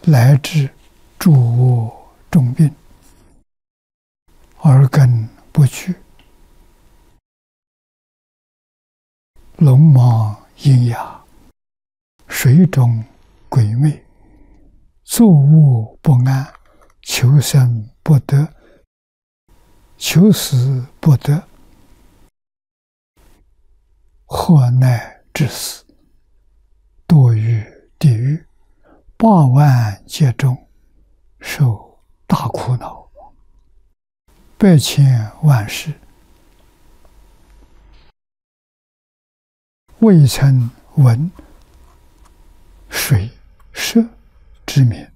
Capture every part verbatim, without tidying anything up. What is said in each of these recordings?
乃至诸恶重病，耳根不具，聋盲喑哑，水肿鬼魅，坐卧不安，求生不得，求死不得，祸乃致死，堕于地狱，八万劫中，受大苦恼，百千万世，未曾闻水蛇之名。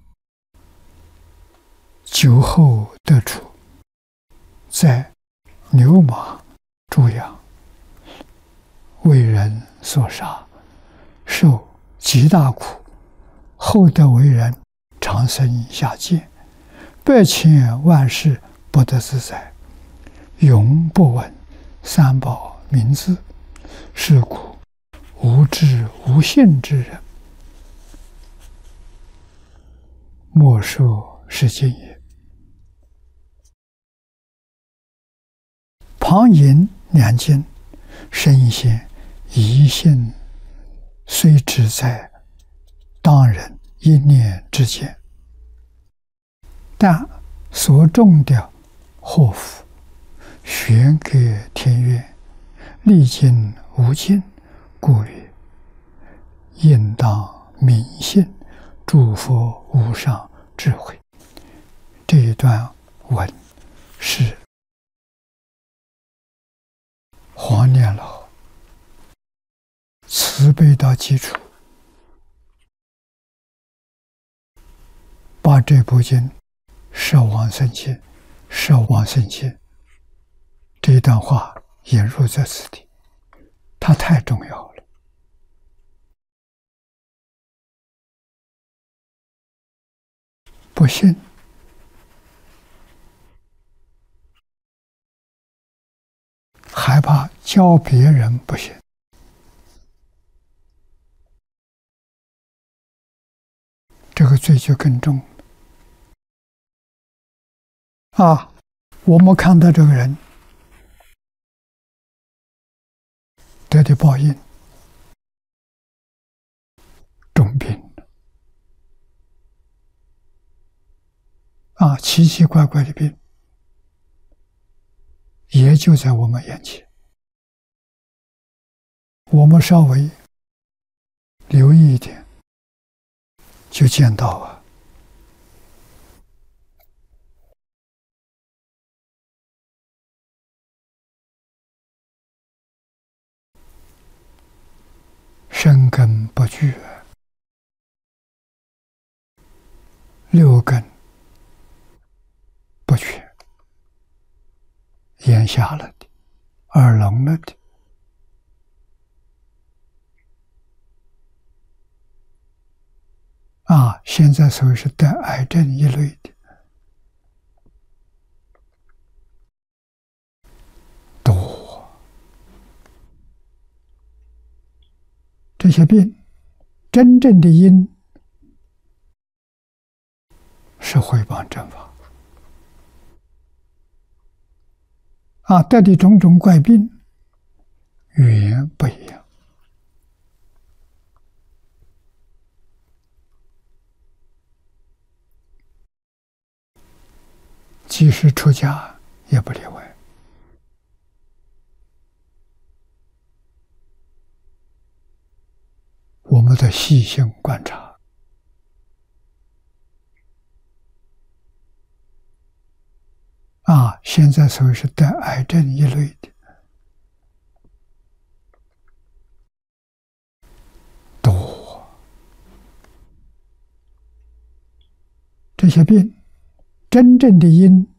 酒后得处，在牛马猪羊，为人所杀，受极大苦，后得为人，长生下界，百千万世不得自在，永不闻三宝名字。是故无知无信之人，莫说是今也。旁引两经，身先一性虽只在当人一念之间，但所种的祸福，玄隔天渊，历经无尽，故曰应当明信，诸佛无上智慧。这一段文是黄念老慈悲到基础，把这部经摄往生经、摄往生经这一段话引入在此地，它太重要了。不信，害怕教别人不信，这个罪就更重啊！我们看到这个人得的报应，重病啊，奇奇怪怪的病，也就在我们眼前。我们稍微留意一点，就见到啊，身根不具，六根不全，眼瞎了的，耳聋了的，啊，现在所谓是得癌症一类的，多。这些病，真正的因是毁谤正法啊，得的种种怪病原不一样。即使出家也不例外。我们的细心观察，啊，现在所谓是得癌症一类的多，这些病真正的因